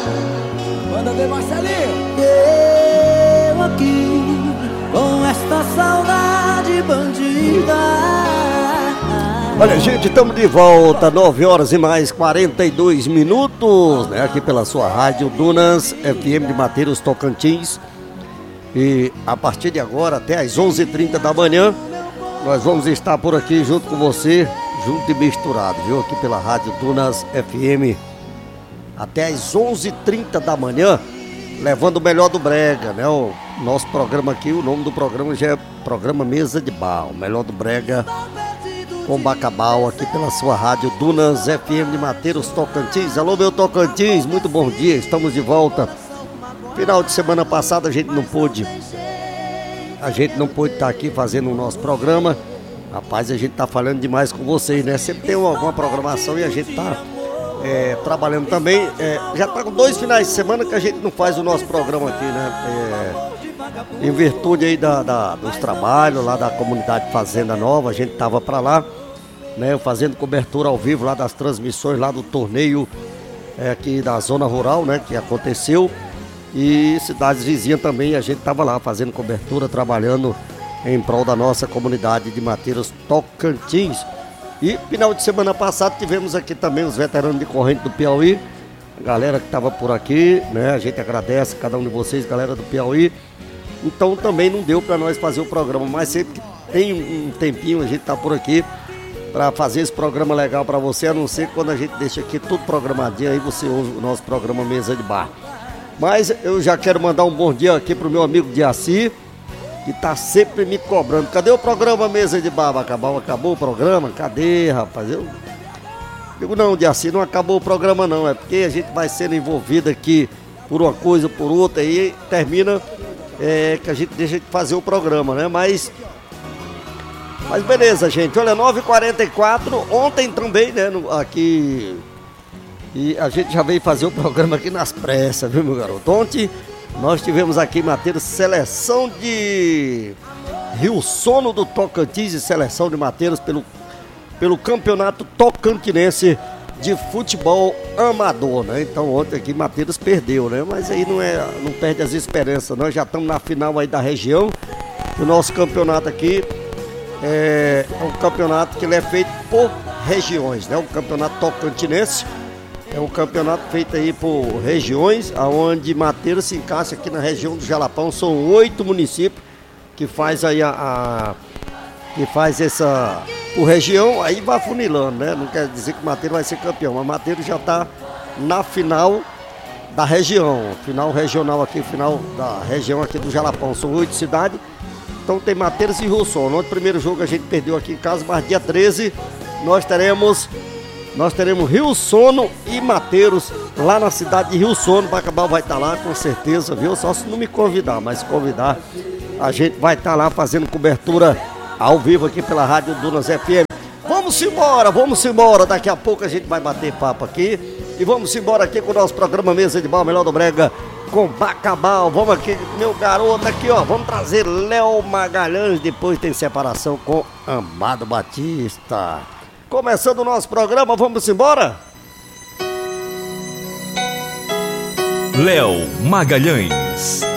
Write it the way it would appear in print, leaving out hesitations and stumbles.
Manda ver, Marcelinho. Eu aqui com esta saudade bandida. Olha, gente, estamos de volta, 9 horas e mais 42 minutos, né? Aqui pela sua rádio Dunas FM de Mateiros, Tocantins. E a partir de agora, até às 11h30 da manhã, nós vamos estar por aqui junto com você, junto e misturado, viu? Aqui pela rádio Dunas FM, até às 11h30 da manhã, levando o melhor do brega, né? O nosso programa aqui, o nome do programa já é Programa Mesa de Bar, o melhor do brega com Bacabal, aqui pela sua rádio Dunas FM de Mateiros, Tocantins. Alô, meu Tocantins, muito bom dia, estamos de volta. Final de semana passada a gente não pôde estar aqui fazendo o nosso programa. Rapaz, a gente tá falando demais com vocês, né? Sempre tem alguma programação e a gente tá trabalhando também. Já tá com 2 finais de semana que a gente não faz o nosso programa aqui, né? Em virtude aí dos trabalhos lá da comunidade Fazenda Nova, a gente tava pra lá, né? Fazendo cobertura ao vivo lá das transmissões lá do torneio aqui da zona rural, né? Que aconteceu. E cidades vizinhas também, a gente tava lá fazendo cobertura, trabalhando em prol da nossa comunidade de Mateiros, Tocantins. E final de semana passado tivemos aqui também os veteranos de corrente do Piauí, a galera que estava por aqui, né? A gente agradece a cada um de vocês, galera do Piauí. Então também não deu para nós fazer o programa, mas sempre que tem um tempinho a gente tá por aqui para fazer esse programa legal para você, a não ser quando a gente deixa aqui tudo programadinho, aí você ouve o nosso programa Mesa de Bar. Mas eu já quero mandar um bom dia aqui pro meu amigo Diaci, que tá sempre me cobrando. Cadê o programa Mesa de Bar? Acabou o programa? Cadê, rapaz? Eu digo, não, Diaci, não acabou o programa não. É porque a gente vai sendo envolvido aqui por uma coisa, por outra, e termina que a gente deixa de fazer o programa, né? Mas beleza, gente. Olha, 9h44, ontem também, né? Aqui... E a gente já veio fazer o programa aqui nas pressas, viu, meu garoto? Ontem nós tivemos aqui em Mateiros seleção de Rio Sono do Tocantins e seleção de Mateiros pelo Campeonato Tocantinense de Futebol Amador, né? Então ontem aqui Mateiros perdeu, né? Mas aí não perde as esperanças, nós já estamos na final aí da região. O nosso campeonato aqui é um campeonato que ele é feito por regiões, né? O Campeonato Tocantinense é um campeonato feito aí por regiões, onde Mateiros se encaixa aqui na região do Jalapão. São 8 municípios que faz aí essa por região, aí vai funilando, né? Não quer dizer que Mateiros vai ser campeão, mas Mateiros já está na final da região, final regional aqui, final da região aqui do Jalapão. São 8 cidades, então tem Mateiros e Rio Sono. No primeiro jogo a gente perdeu aqui em casa, mas dia 13 nós teremos Rio Sono e Mateiros lá na cidade de Rio Sono. Bacabal vai estar lá com certeza, viu? Só se não me convidar, mas se convidar, a gente vai estar lá fazendo cobertura ao vivo aqui pela Rádio Dunas FM. Vamos embora. Daqui a pouco a gente vai bater papo aqui. E vamos embora aqui com o nosso programa Mesa de Bar, melhor do brega com Bacabal. Vamos aqui, meu garoto aqui, ó. Vamos trazer Léo Magalhães. Depois tem separação com Amado Batista. Começando o nosso programa, vamos embora? Léo Magalhães.